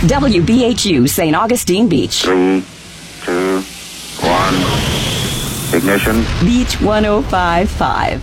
WBHU St. Augustine Beach. 3, 2, 1. Ignition. Beach 105.5.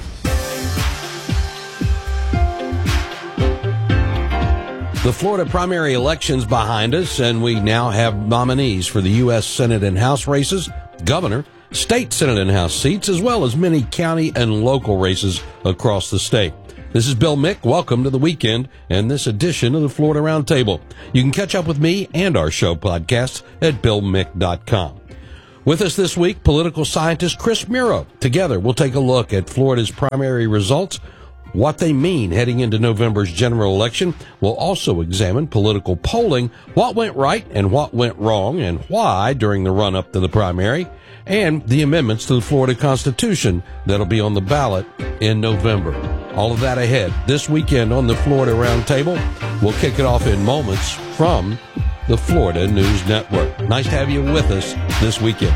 The Florida primary election's behind us, and we now have nominees for the U.S. Senate and House races, governor, state Senate and House seats, as well as many county and local races across the state. This is Bill Mick. Welcome to the weekend and this edition of the Florida Roundtable. You can catch up with me and our show podcasts at BillMick.com. With us this week, political scientist Chris Muro. Together, we'll take a look at Florida's primary results, what they mean heading into November's general election. We'll also examine political polling, what went right and what went wrong, and why during the run-up to the primary, and the amendments to the Florida Constitution that'll be on the ballot in November. All of that ahead this weekend on the Florida Roundtable. We'll kick it off in moments from the Florida News Network. Nice to have you with us this weekend.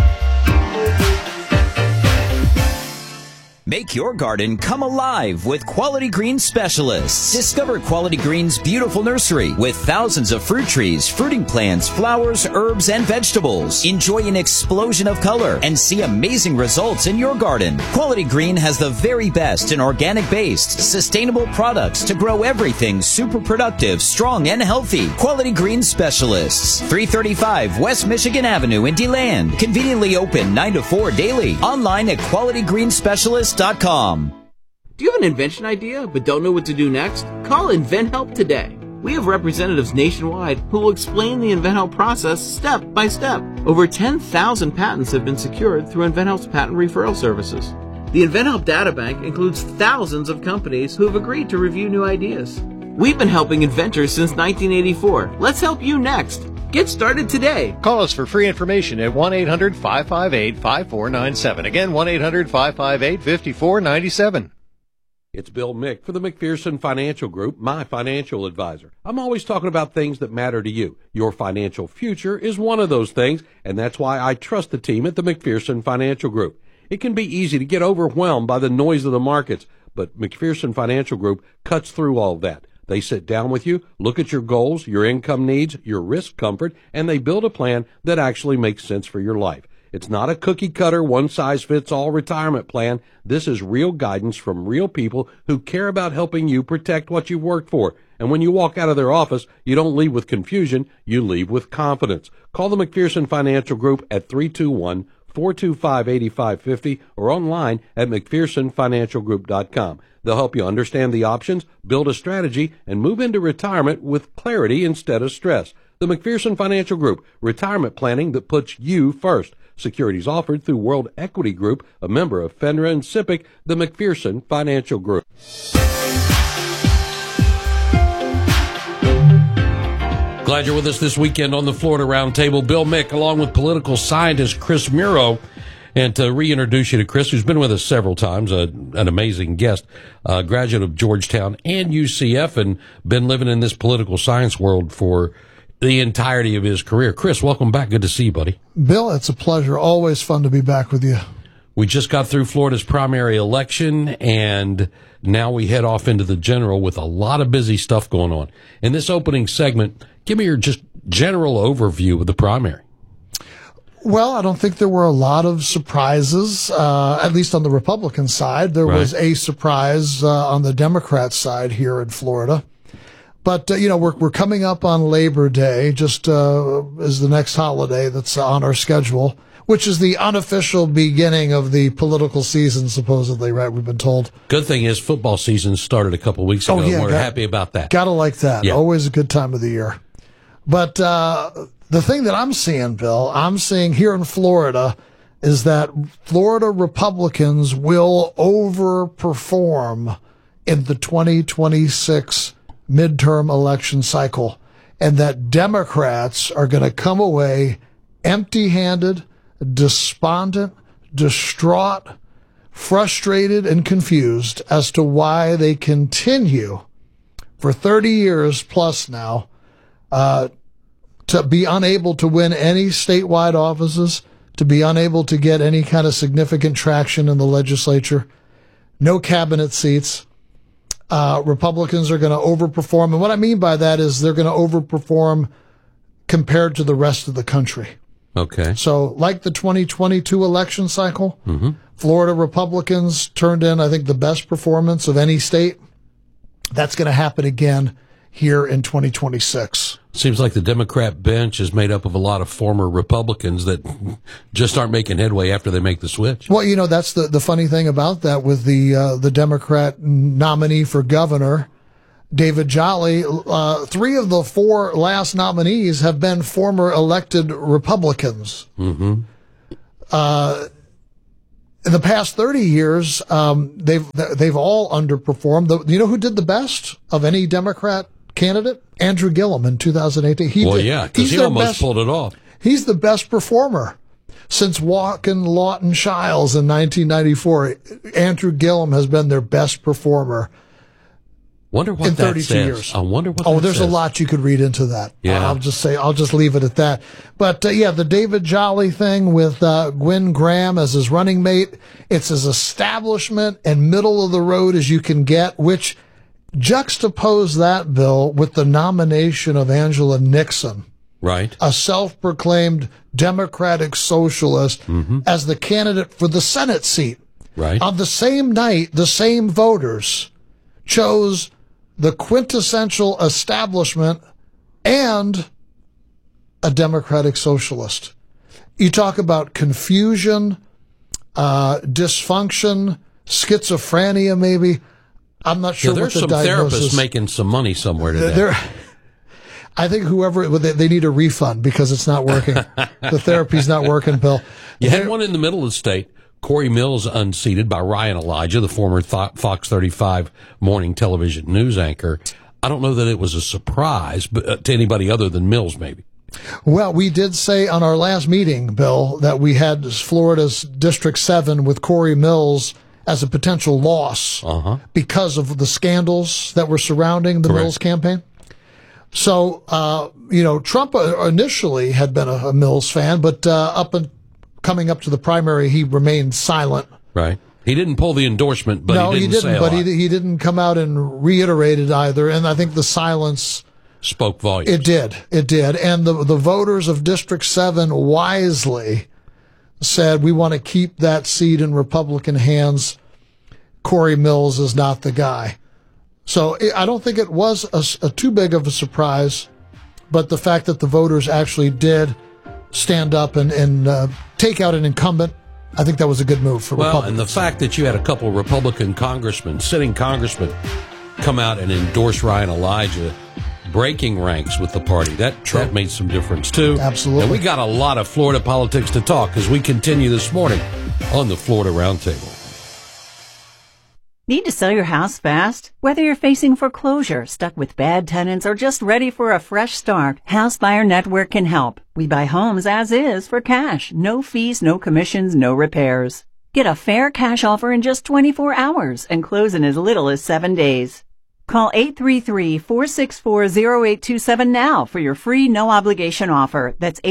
Make your garden come alive with Quality Green Specialists. Discover Quality Green's beautiful nursery with thousands of fruit trees, fruiting plants, flowers, herbs, and vegetables. Enjoy an explosion of color and see amazing results in your garden. Quality Green has the very best in organic-based, sustainable products to grow everything super productive, strong, and healthy. Quality Green Specialists, 335 West Michigan Avenue in DeLand. Conveniently open 9 to 4 daily. Online at qualitygreenspecialists.com. Do you have an invention idea but don't know what to do next? Call InventHelp today. We have representatives nationwide who will explain the InventHelp process step by step. Over 10,000 patents have been secured through InventHelp's patent referral services. The InventHelp databank includes thousands of companies who have agreed to review new ideas. We've been helping inventors since 1984. Let's help you next. Get started today. Call us for free information at 1-800-558-5497. Again, 1-800-558-5497. It's Bill Mick for the McPherson Financial Group, my financial advisor. I'm always talking about things that matter to you. Your financial future is one of those things, and that's why I trust the team at the McPherson Financial Group. It can be easy to get overwhelmed by the noise of the markets, but McPherson Financial Group cuts through all of that. They sit down with you, look at your goals, your income needs, your risk comfort, and they build a plan that actually makes sense for your life. It's not a cookie-cutter, one-size-fits-all retirement plan. This is real guidance from real people who care about helping you protect what you've worked for. And when you walk out of their office, you don't leave with confusion, you leave with confidence. Call the McPherson Financial Group at 321-425-8550 or online at McPhersonFinancialGroup.com. They'll help you understand the options, build a strategy, and move into retirement with clarity instead of stress. The McPherson Financial Group, retirement planning that puts you first. Securities offered through World Equity Group, a member of FINRA and SIPC, the McPherson Financial Group. Glad you're with us this weekend on the Florida Roundtable. Bill Mick, along with political scientist Chris Muro. And to reintroduce you to Chris, who's been with us several times, an amazing guest, graduate of Georgetown and UCF, and been living in this political science world for the entirety of his career. Chris, welcome back. Good to see you, buddy. Bill, it's a pleasure. Always fun to be back with you. We just got through Florida's primary election, and now we head off into the general with a lot of busy stuff going on. In this opening segment, give me your just general overview of the primary. Well, I don't think there were a lot of surprises, at least on the Republican side. There was a surprise on the Democrat side here in Florida. But, we're coming up on Labor Day, just as the next holiday that's on our schedule, which is the unofficial beginning of the political season, supposedly, right? We've been told. Good thing is football season started a couple weeks ago. Yeah, we're happy about that. Gotta like that. Yeah. Always a good time of the year. But the thing that I'm seeing, Bill, here in Florida is that Florida Republicans will overperform in the 2026 midterm election cycle, and that Democrats are going to come away empty-handed, despondent, distraught, frustrated, and confused as to why they continue for 30 years plus now to be unable to win any statewide offices, to be unable to get any kind of significant traction in the legislature, no cabinet seats. Republicans are going to overperform. And what I mean by that is they're going to overperform compared to the rest of the country. Okay. So, like the 2022 election cycle, Florida Republicans turned in, I think, the best performance of any state. That's going to happen again here in 2026. Seems like the Democrat bench is made up of a lot of former Republicans that just aren't making headway after they make the switch. Well, you know, that's the funny thing about that with the Democrat nominee for governor, David Jolly. 3 of the 4 last nominees have been former elected Republicans. In the past 30 years, they've all underperformed. You know who did the best of any Democrat candidate? Andrew Gillum in 2018. Because he almost pulled it off. He's the best performer since Walken, Lawton, Shiles in 1994. Andrew Gillum has been their best performer. Wonder what in that 32 says. years. I wonder what. There's a lot you could read into that. Yeah. I'll just leave it at that. But the David Jolly thing with Gwen Graham as his running mate, it's as establishment and middle of the road as you can get, which juxtapose that, Bill, with the nomination of Angela Nixon. Right. A self-proclaimed Democratic socialist as the candidate for the Senate seat. Right. On the same night, the same voters chose the quintessential establishment and a Democratic socialist. You talk about confusion, dysfunction, schizophrenia, maybe. I'm not sure what the diagnosis. There's some therapists making some money somewhere today. I think they need a refund because it's not working. The therapy's not working, Bill. You had one in the middle of the state. Corey Mills unseated by Ryan Elijah, the former Fox 35 morning television news anchor. I don't know that it was a surprise to anybody other than Mills, maybe. Well, we did say on our last meeting, Bill, that we had Florida's District 7 with Corey Mills as a potential loss because of the scandals that were surrounding the Mills campaign. So, Trump initially had been a Mills fan, but coming up to the primary, he remained silent. Right. He didn't pull the endorsement, but he didn't say a lot. He didn't come out and reiterate it either. And I think the silence spoke volumes. It did. And the voters of District 7 wisely said, we want to keep that seat in Republican hands. Corey Mills is not the guy. So I don't think it was a too big of a surprise, but the fact that the voters actually did stand up and take out an incumbent, I think that was a good move for Republicans. And the fact that you had a couple of Republican sitting congressmen, come out and endorse Ryan Elijah, breaking ranks with the party, that made some difference too. Absolutely. And we got a lot of Florida politics to talk as we continue this morning on the Florida Roundtable. Need to sell your house fast? Whether you're facing foreclosure, stuck with bad tenants, or just ready for a fresh start, House Buyer Network can help. We buy homes as is for cash. No fees, no commissions, no repairs. Get a fair cash offer in just 24 hours and close in as little as 7 days. Call 833-464-0827 now for your free no-obligation offer. That's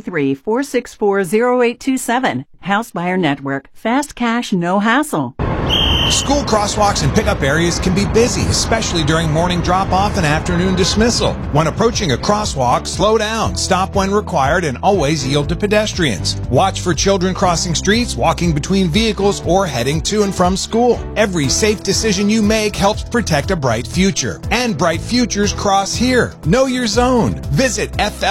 833-464-0827. House Buyer Network. Fast cash, no hassle. School crosswalks and pickup areas can be busy, especially during morning drop-off and afternoon dismissal. When approaching a crosswalk, slow down, stop when required, and always yield to pedestrians. Watch for children crossing streets, walking between vehicles, or heading to and from school. Every safe decision you make helps protect a bright future. And bright futures cross here. Know your zone. Visit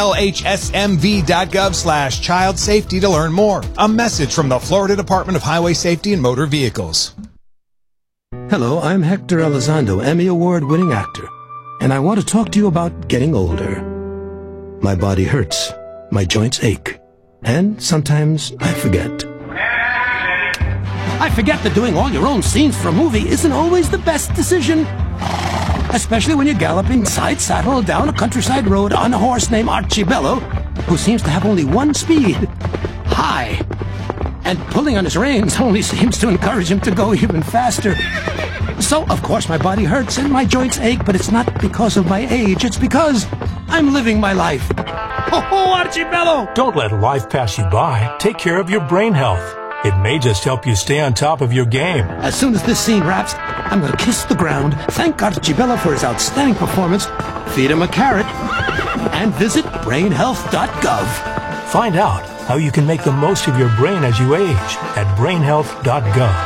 flhsmv.gov/child safety to learn more. A message from the Florida Department of Highway Safety and Motor Vehicles. Hello, I'm Hector Elizondo, Emmy Award-winning actor, and I want to talk to you about getting older. My body hurts, my joints ache, and sometimes I forget. I forget that doing all your own scenes for a movie isn't always the best decision. Especially when you're galloping side saddle down a countryside road on a horse named Archibello, who seems to have only one speed, high. And pulling on his reins only seems to encourage him to go even faster. So, of course, my body hurts and my joints ache, but it's not because of my age. It's because I'm living my life. Oh, Archibello! Don't let life pass you by. Take care of your brain health. It may just help you stay on top of your game. As soon as this scene wraps, I'm going to kiss the ground, thank Archibello for his outstanding performance, feed him a carrot, and visit brainhealth.gov. Find out how you can make the most of your brain as you age at brainhealth.gov.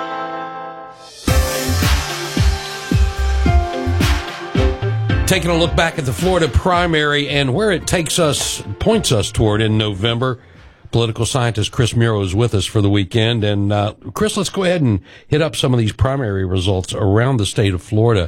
Taking a look back at the Florida primary and where it points us toward in November. Political scientist Chris Muro is with us for the weekend. And, Chris, let's go ahead and hit up some of these primary results around the state of Florida.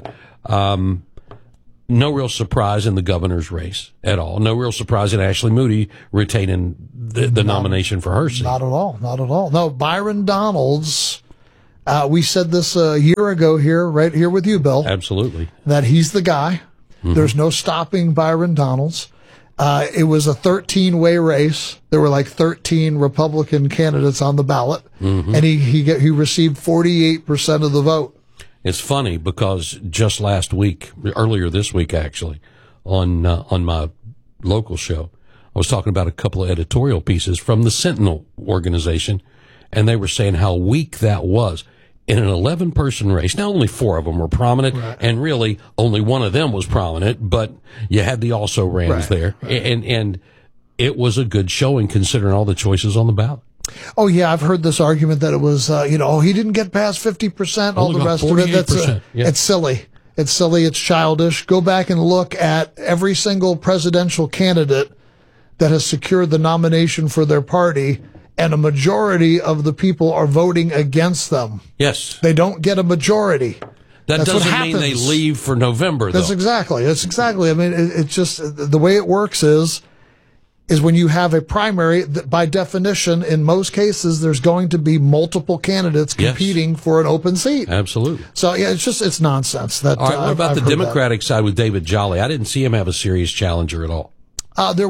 No real surprise in the governor's race at all. No real surprise in Ashley Moody retaining the nomination for her seat. Not at all. Not at all. No, Byron Donalds, we said this a year ago here, right here with you, Bill. Absolutely. That he's the guy. Mm-hmm. There's no stopping Byron Donalds. It was a 13-way race. There were like 13 Republican candidates on the ballot, and he received 48% of the vote. It's funny because just earlier this week actually, on my local show, I was talking about a couple of editorial pieces from the Sentinel organization, and they were saying how weak that was. In an 11-person race, now only 4 of them were prominent, right, and really only one of them was prominent, but you had the also-rans there, right. And it was a good showing considering all the choices on the ballot. Oh, yeah, I've heard this argument that it was, he didn't get past 50%, all the rest of it. It's silly. It's silly, it's childish. Go back and look at every single presidential candidate that has secured the nomination for their party, and a majority of the people are voting against them. Yes. They don't get a majority. That doesn't mean they leave for November, though. That's exactly. I mean, it's just the way it works is when you have a primary, by definition, in most cases, there's going to be multiple candidates competing for an open seat. Absolutely. So, yeah, it's nonsense. All right, what about the Democratic side with David Jolly? I didn't see him have a serious challenger at all. There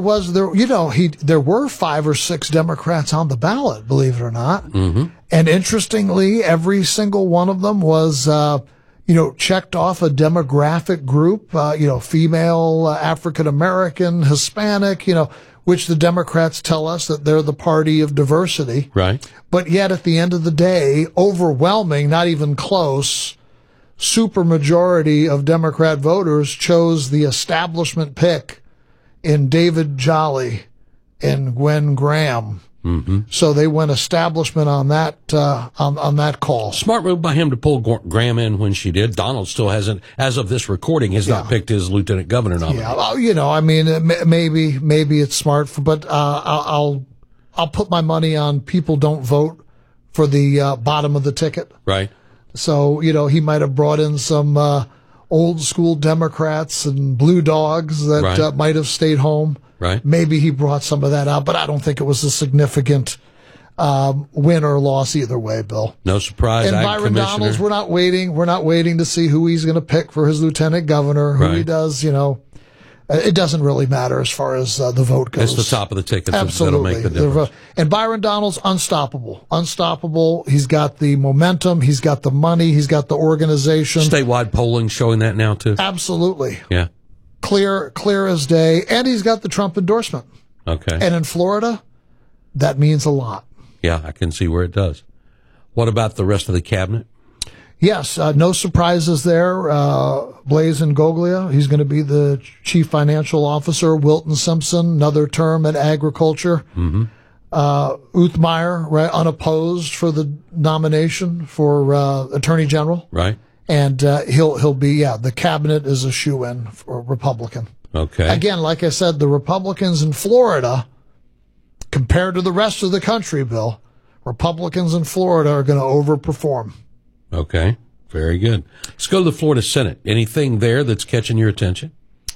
were 5 or 6 Democrats on the ballot, believe it or not. Mm-hmm. And interestingly, every single one of them was, checked off a demographic group, female, African American, Hispanic, which the Democrats tell us that they're the party of diversity. Right. But yet at the end of the day, overwhelming, not even close, supermajority of Democrat voters chose the establishment pick in David Jolly and Gwen Graham. Mm-hmm. So they went establishment on that on that call. Smart move by him to pull Graham in when she did. Donald still hasn't, as of this recording, has not picked his lieutenant governor nominee. Yeah, maybe it's smart, but I'll put my money on people don't vote for the bottom of the ticket. Right. So he might have brought in some old school Democrats and blue dogs that might have stayed home. Right. Maybe he brought some of that out, but I don't think it was a significant win or loss either way, Bill. No surprise. And Byron Donalds, we're not waiting to see who he's going to pick for his lieutenant governor, who he does, it doesn't really matter as far as the vote goes. It's the top of the ticket that'll make the difference. And Byron Donalds, unstoppable. He's got the momentum. He's got the money. He's got the organization. Statewide polling showing that now, too. Absolutely. Yeah. Clear as day. And he's got the Trump endorsement. Okay. And in Florida, that means a lot. Yeah, I can see where it does. What about the rest of the cabinet? Yes, no surprises there. Blaise Ngoglia, he's going to be the chief financial officer. Wilton Simpson, another term at agriculture. Mm-hmm. Uthmeyer, unopposed for the nomination for attorney general. Right. And he'll be, the cabinet is a shoo-in for Republican. Okay. Again, like I said, the Republicans in Florida, compared to the rest of the country, Bill, Republicans in Florida are going to overperform. Okay, very good. Let's go to the Florida Senate. Anything there that's catching your attention?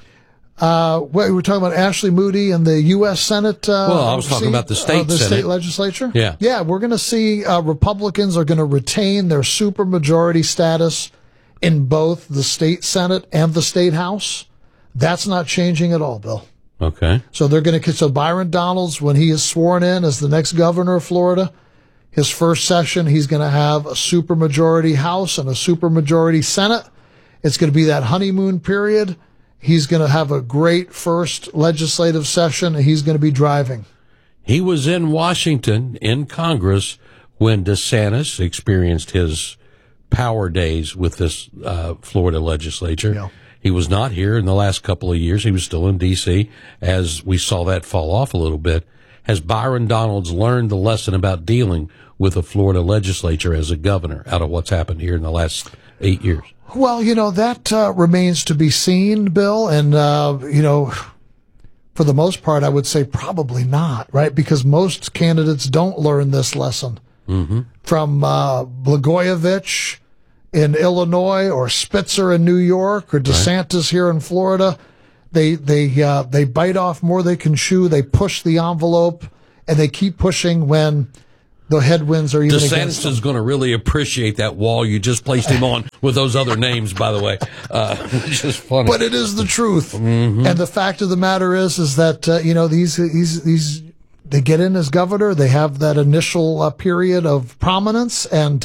We're talking about Ashley Moody and the U.S. Senate. I was talking about the state Senate. State legislature? Yeah. Yeah, we're going to see Republicans are going to retain their supermajority status in both the state Senate and the state House. That's not changing at all, Bill. Okay. So so Byron Donalds, when he is sworn in as the next governor of Florida, his first session, he's going to have a supermajority House and a supermajority Senate. It's going to be that honeymoon period. He's going to have a great first legislative session, and he's going to be driving. He was in Washington in Congress when DeSantis experienced his power days with this Florida legislature. Yeah. He was not here in the last couple of years. He was still in D.C. as we saw that fall off a little bit. Has Byron Donalds learned the lesson about dealing with the Florida legislature as a governor out of what's happened here in the last 8 years? Well, that remains to be seen, Bill. And, for the most part, I would say probably not, right? Because most candidates don't learn this lesson. Mm-hmm. From Blagojevich in Illinois, or Spitzer in New York, or DeSantis here in Florida. They bite off more they can chew. They push the envelope, and they keep pushing when the headwinds are even against them. DeSantis is going to really appreciate that wall you just placed him on with those other names, by the way, which is funny. But it is the truth, mm-hmm. And the fact of the matter is that these they get in as governor. They have that initial period of prominence, and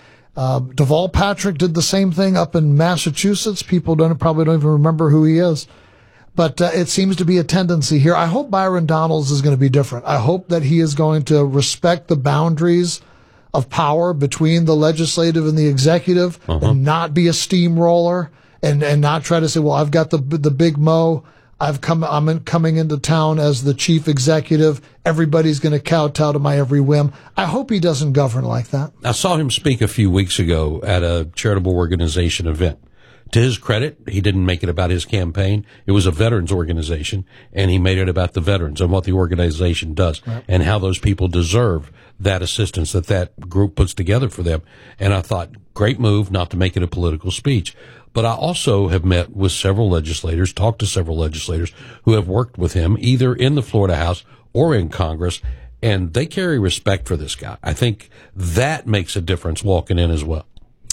Deval Patrick did the same thing up in Massachusetts. People probably don't even remember who he is. But it seems to be a tendency here. I hope Byron Donalds is going to be different. I hope that he is going to respect the boundaries of power between the legislative and the executive, and not be a steamroller, and not try to say, well, I've got the big mo. I'm coming into town as the chief executive. Everybody's going to kowtow to my every whim. I hope he doesn't govern like that. I saw him speak a few weeks ago at a charitable organization event. To his credit, he didn't make it about his campaign. It was a veterans organization, and he made it about the veterans and what the organization does, and how those people deserve that assistance that group puts together for them. And I thought, great move not to make it a political speech. But I also have met with several legislators, talked to several legislators who have worked with him either in the Florida House or in Congress, and they carry respect for this guy. I think that makes a difference walking in as well.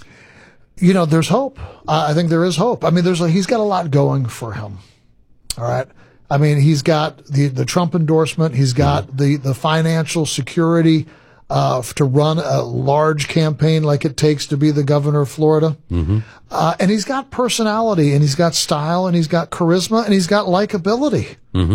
There's hope. I think there is hope. I mean, he's got a lot going for him. All right. I mean, he's got the Trump endorsement. He's got the financial security to run a large campaign like it takes to be the governor of Florida. Mm-hmm. And he's got personality, and he's got style, and he's got charisma, and he's got likability. Mm-hmm.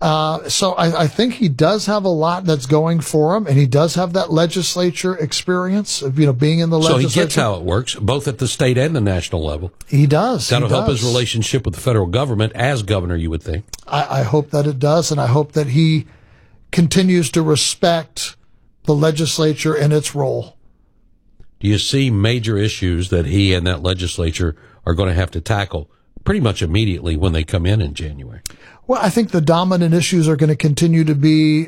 So I think he does have a lot that's going for him, and he does have that legislature experience of, being in the legislature. So he gets how it works, both at the state and the national level. He does. That'll help his relationship with the federal government as governor, you would think. I hope that it does, and I hope that he continues to respect the legislature and its role. Do you see major issues that he and that legislature are going to have to tackle pretty much immediately when they come in January? Well, I think the dominant issues are going to continue to be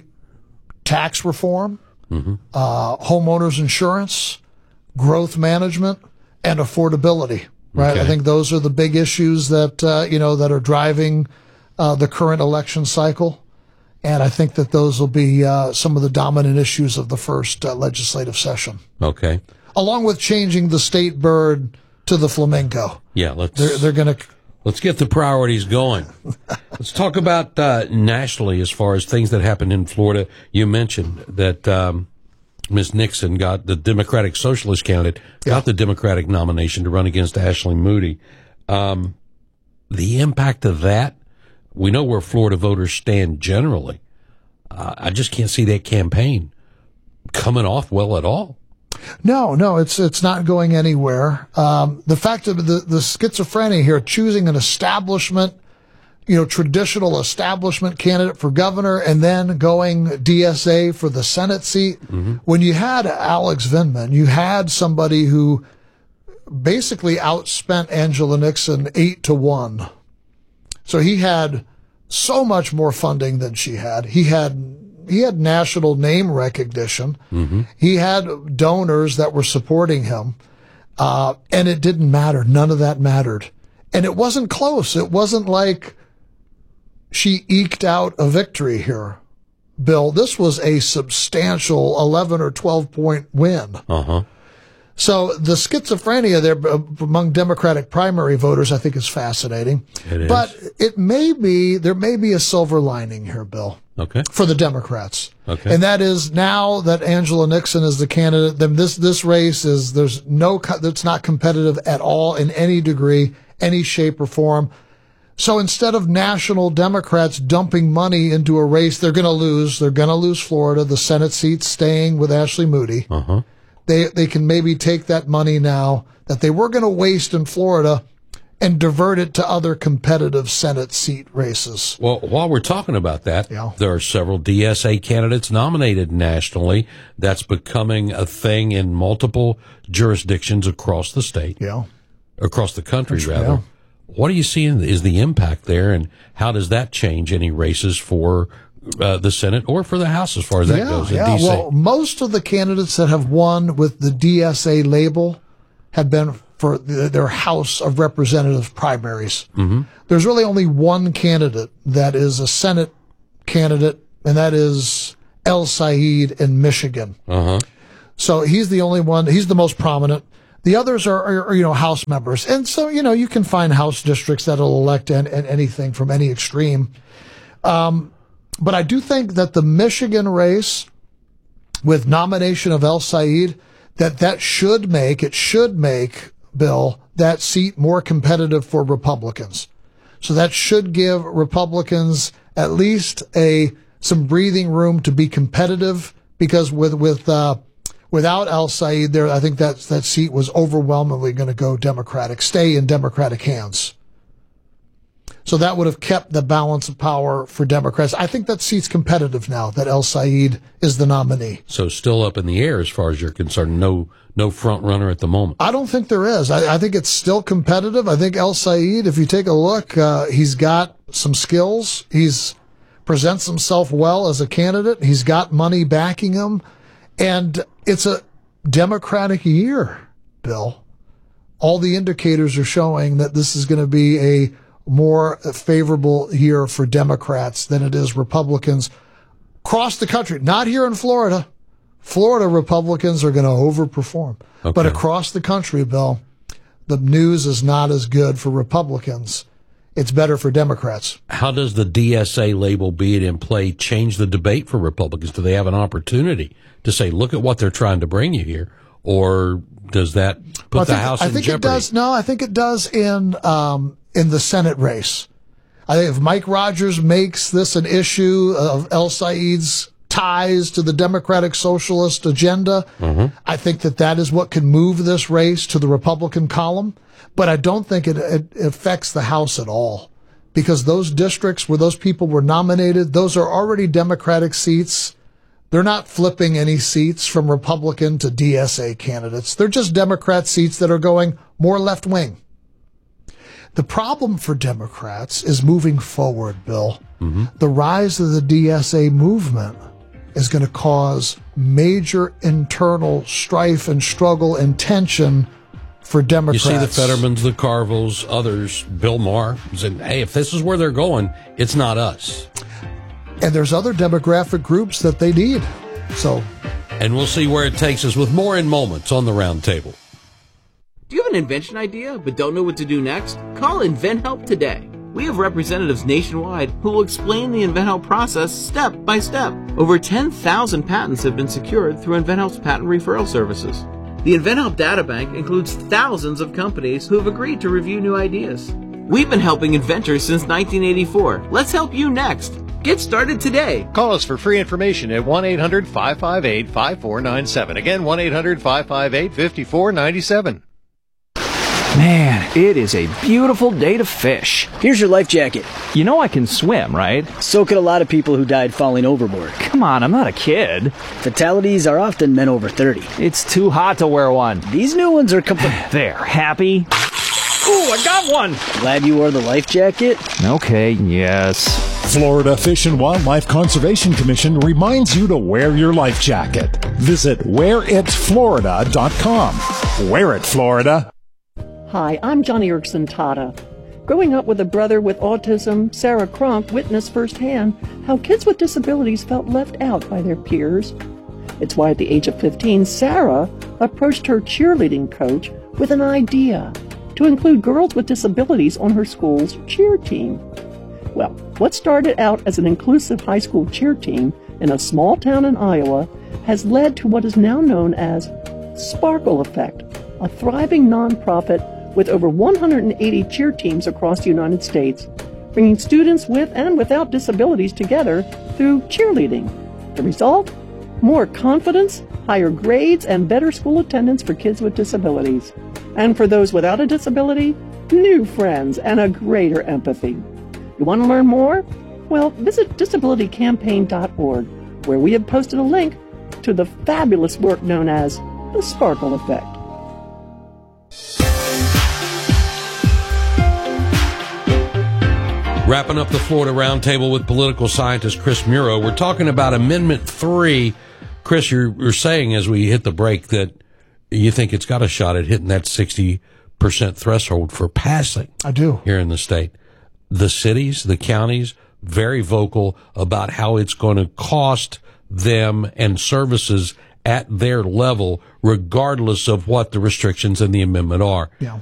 tax reform, homeowners insurance, growth management, and affordability. Right? Okay. I think those are the big issues that that are driving the current election cycle, and I think that those will be some of the dominant issues of the first legislative session. Okay. Along with changing the state bird to the flamingo. Yeah, they're going to. Let's get the priorities going. Let's talk about nationally as far as things that happened in Florida. You mentioned that Ms. Nixon got the Democratic Socialist candidate, got the Democratic nomination to run against Ashley Moody. The impact of that, we know where Florida voters stand generally. I just can't see that campaign coming off well at all. No, it's not going anywhere. The fact of the schizophrenia here, choosing an establishment, traditional establishment candidate for governor, and then going DSA for the Senate seat. Mm-hmm. When you had Alex Vindman, you had somebody who basically outspent Angela Nixon 8-1. So he had so much more funding than she had. He had national name recognition. Mm-hmm. He had donors that were supporting him. And it didn't matter. None of that mattered. And it wasn't close. It wasn't like she eked out a victory here, Bill. This was a substantial 11 or 12 point win. Uh-huh. So the schizophrenia there among Democratic primary voters, I think, is fascinating. It is. But there may be a silver lining here, Bill. Okay. For the Democrats. Okay. And that is, now that Angela Nixon is the candidate, then this race it's not competitive at all in any degree, any shape or form. So instead of national Democrats dumping money into a race they're going to lose, Florida, the Senate seat staying with Ashley Moody. Uh-huh. They can maybe take that money now that they were going to waste in Florida and divert it to other competitive Senate seat races. Well, while we're talking about that, there are several DSA candidates nominated nationally. That's becoming a thing in multiple jurisdictions across the state. Across the country, rather. Yeah. What are you seeing is the impact there, and how does that change any races for the Senate or for the House as far as that goes? Yeah, well, most of the candidates that have won with the DSA label have been for their House of Representatives primaries. Mm-hmm. There's really only one candidate that is a Senate candidate, and that is El Said in Michigan. So he's the only one. He's the most prominent. The others are House members. And so, you can find House districts that'll elect anything from any extreme. But I do think that the Michigan race with nomination of El Said, that should make, Bill, that seat more competitive for Republicans. So that should give Republicans at least some breathing room to be competitive, because without El Said there, I think that seat was overwhelmingly going to go Democratic, stay in Democratic hands. So that would have kept the balance of power for Democrats. I think that seat's competitive now, that El Said is the nominee. So still up in the air as far as you're concerned. No front runner at the moment. I don't think there is. I think it's still competitive. I think El Said, if you take a look, he's got some skills. He's presents himself well as a candidate. He's got money backing him. And it's a Democratic year, Bill. All the indicators are showing that this is going to be a more favorable year for Democrats than it is Republicans across the country. Not here in Florida. Florida Republicans are going to overperform. Okay. But across the country, Bill, the news is not as good for Republicans. It's better for Democrats. How does the DSA label, be it in play, change the debate for Republicans? Do they have an opportunity to say, look at what they're trying to bring you here? Or does that put the House in jeopardy? It does. No, I think it does in the Senate race. I think if Mike Rogers makes this an issue of El Said's ties to the Democratic Socialist agenda, I think that is what can move this race to the Republican column. But I don't think it affects the House at all, because those districts where those people were nominated, those are already Democratic seats. They're not flipping any seats from Republican to DSA candidates. They're just Democrat seats that are going more left wing. The problem for Democrats is moving forward, Bill. The rise of the DSA movement is going to cause major internal strife and struggle and tension for Democrats. You see the Fettermans, the Carvilles, others, Bill Maher, saying, hey, if this is where they're going, it's not us. And there's other demographic groups that they need. And we'll see where it takes us with more in moments on the Round Table. Do you have an invention idea but don't know what to do next? Call InventHelp today. We have representatives nationwide who will explain the InventHelp process step by step. Over 10,000 patents have been secured through InventHelp's patent referral services. The InventHelp Databank includes thousands of companies who have agreed to review new ideas. We've been helping inventors since 1984. Let's help you next. Get started today. Call us for free information at 1-800-558-5497. Again, 1-800-558-5497. Man, it is a beautiful day to fish. Here's your life jacket. You know I can swim, right? So could a lot of people who died falling overboard. Come on, I'm not a kid. Fatalities are often men over 30. It's too hot to wear one. These new ones are There, happy? Ooh, I got one! Glad you wore the life jacket? Okay, yes. Florida Fish and Wildlife Conservation Commission reminds you to wear your life jacket. Visit wearitflorida.com. Wear it, Florida. Hi, I'm Johnny Erickson Tata. Growing up with a brother with autism, Sarah Cronk witnessed firsthand how kids with disabilities felt left out by their peers. It's why at the age of 15, Sarah approached her cheerleading coach with an idea to include girls with disabilities on her school's cheer team. Well, what started out as an inclusive high school cheer team in a small town in Iowa has led to what is now known as Sparkle Effect, a thriving nonprofit with over 180 cheer teams across the United States, bringing students with and without disabilities together through cheerleading. The result? More confidence, higher grades, and better school attendance for kids with disabilities. And for those without a disability, new friends, and a greater empathy. You want to learn more? Well, visit disabilitycampaign.org, where we have posted a link to the fabulous work known as the Sparkle Effect. Wrapping up the Florida Roundtable with political scientist Chris Muro, we're talking about Amendment 3. Chris, you're saying as we hit the break that you think it's got a shot at hitting that 60% threshold for passing. I do. Here in the state. The cities, the counties, very vocal about how it's going to cost them and services at their level, regardless of what the restrictions in the amendment are. Yeah.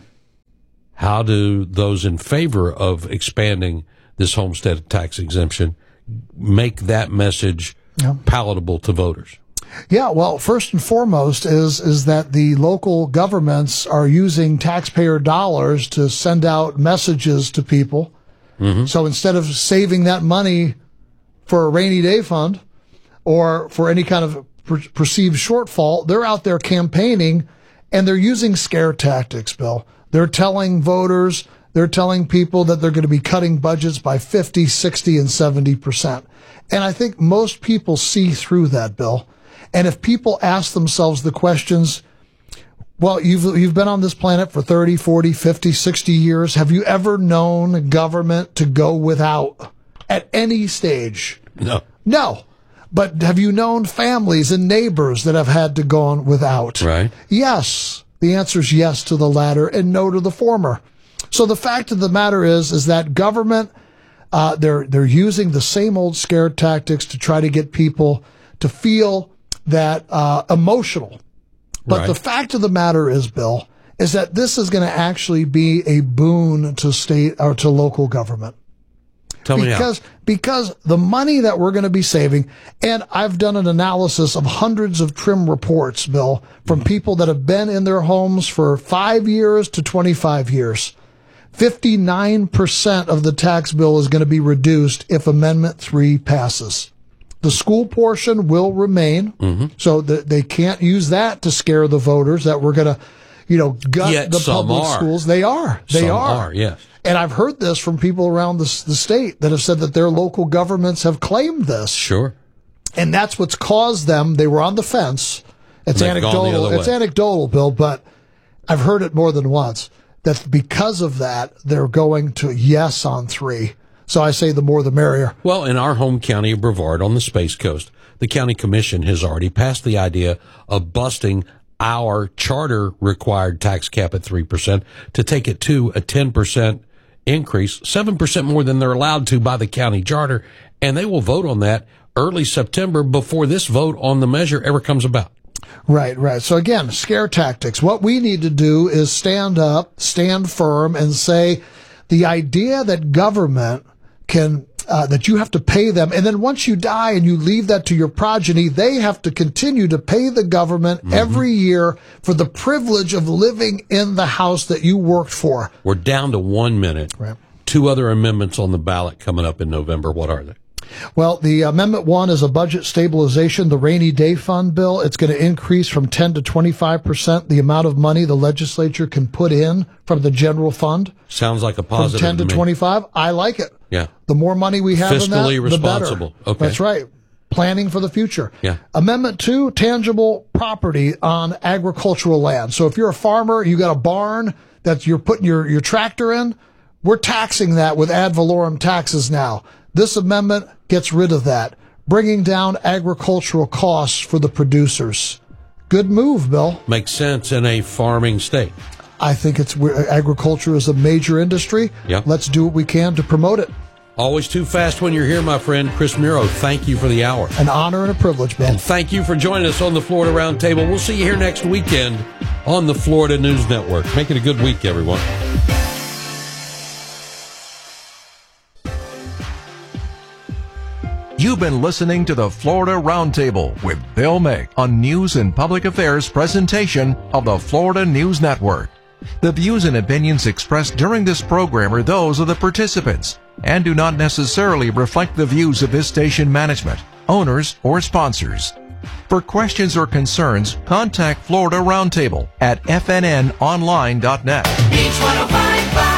How do those in favor of expanding this homestead tax exemption make that message palatable to voters? Yeah, well, first and foremost is that the local governments are using taxpayer dollars to send out messages to people. Mm-hmm. So instead of saving that money for a rainy day fund or for any kind of perceived shortfall, they're out there campaigning, and they're using scare tactics, Bill. They're telling voters, they're telling people that they're going to be cutting budgets by 50, 60, and 70%. And I think most people see through that, Bill. And if people ask themselves the questions, well, you've been on this planet for 30, 40, 50, 60 years. Have you ever known government to go without at any stage? No. But have you known families and neighbors that have had to go on without? Right. Yes. The answer is yes to the latter and no to the former. So the fact of the matter is that government, they're using the same old scare tactics to try to get people to feel that emotional. But right. The fact of the matter is, Bill, is that this is going to actually be a boon to state or to local government. Tell me how. Because the money that we're going to be saving, and I've done an analysis of hundreds of trim reports, Bill, from people that have been in their homes for 5 years to 25 years. 59% of the tax bill is going to be reduced if Amendment 3 passes. The school portion will remain, so that they can't use that to scare the voters that we're going to, gut the public schools. They are. They are. Yes. And I've heard this from people around the state that have said that their local governments have claimed this. Sure. And that's what's caused them. They were on the fence. It's anecdotal. It's anecdotal, Bill, but I've heard it more than once. That because of that, they're going to yes on 3. So I say the more the merrier. Well, in our home county of Brevard on the Space Coast, the county commission has already passed the idea of busting our charter required tax cap at 3% to take it to a 10% increase, 7% more than they're allowed to by the county charter. And they will vote on that early September before this vote on the measure ever comes about. Right. So again, scare tactics. What we need to do is stand up, stand firm, and say the idea that government can, that you have to pay them, and then once you die and you leave that to your progeny, they have to continue to pay the government every year for the privilege of living in the house that you worked for. We're down to 1 minute. Right. 2 other amendments on the ballot coming up in November. What are they? Well, the Amendment 1 is a budget stabilization, the rainy day fund bill. It's going to increase from 10 to 25% the amount of money the legislature can put in from the general fund. Sounds like a positive. From 10 to 25. I like it. Yeah. The more money we have in that, fiscally responsible. The better. Okay. That's right. Planning for the future. Yeah. Amendment 2, tangible property on agricultural land. So if you're a farmer, you got a barn that you're putting your tractor in, we're taxing that with ad valorem taxes now. This amendment gets rid of that, bringing down agricultural costs for the producers. Good move, Bill. Makes sense in a farming state. I think agriculture is a major industry. Yep. Let's do what we can to promote it. Always too fast when you're here, my friend. Chris Muro, thank you for the hour. An honor and a privilege, Bill. And thank you for joining us on the Florida Roundtable. We'll see you here next weekend on the Florida News Network. Make it a good week, everyone. You've been listening to the Florida Roundtable with Bill Mick on News and Public Affairs presentation of the Florida News Network. The views and opinions expressed during this program are those of the participants and do not necessarily reflect the views of this station management, owners, or sponsors. For questions or concerns, contact Florida Roundtable at fnnonline.net. Beach 105.5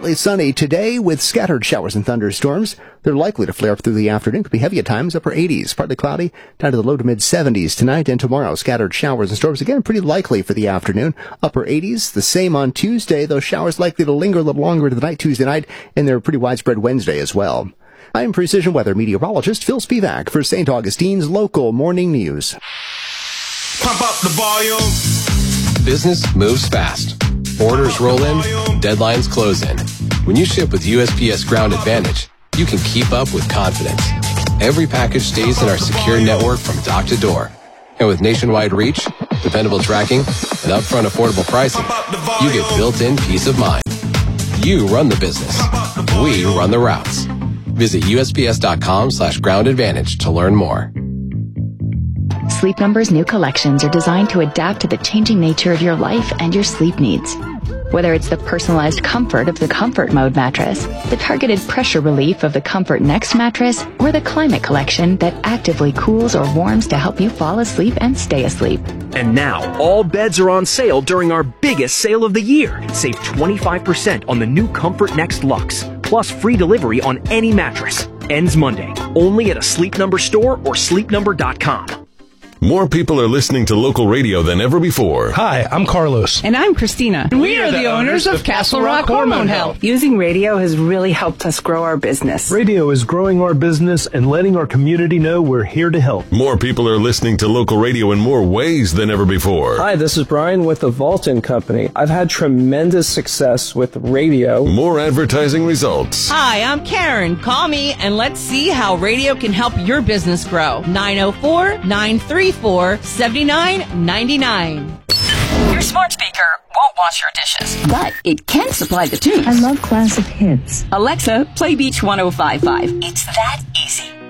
partly sunny today with scattered showers and thunderstorms. They're likely to flare up through the afternoon. Could be heavy at times, upper 80s, partly cloudy, down to the low to mid 70s tonight and tomorrow. Scattered showers and storms again, pretty likely for the afternoon. Upper 80s, the same on Tuesday. Those showers likely to linger a little longer into the night Tuesday night, and they're pretty widespread Wednesday as well. I'm Precision Weather Meteorologist Phil Spivak for St. Augustine's Local Morning News. Pump up the volume. Business moves fast. Orders roll in, deadlines close in. When you ship with USPS Ground Advantage, you can keep up with confidence. Every package stays in our secure network from dock to door. And with nationwide reach, dependable tracking, and upfront affordable pricing, you get built-in peace of mind. You run the business. We run the routes. Visit USPS.com/Ground Advantage to learn more. Sleep Number's new collections are designed to adapt to the changing nature of your life and your sleep needs. Whether it's the personalized comfort of the Comfort Mode mattress, the targeted pressure relief of the Comfort Next mattress, or the Climate Collection that actively cools or warms to help you fall asleep and stay asleep. And now, all beds are on sale during our biggest sale of the year. Save 25% on the new Comfort Next Luxe, plus free delivery on any mattress. Ends Monday, only at a Sleep Number store or sleepnumber.com. More people are listening to local radio than ever before. Hi, I'm Carlos. And I'm Christina. And we are the owners of Castle Rock Hormone Health. Using radio has really helped us grow our business. Radio is growing our business and letting our community know we're here to help. More people are listening to local radio in more ways than ever before. Hi, this is Brian with the Vaulton Company. I've had tremendous success with radio. More advertising results. Hi, I'm Karen. Call me and let's see how radio can help your business grow. 904-934-7999. Your smart speaker won't wash your dishes, but it can supply the tunes. I love classic hits. Alexa, play Beach 105.5. It's that easy.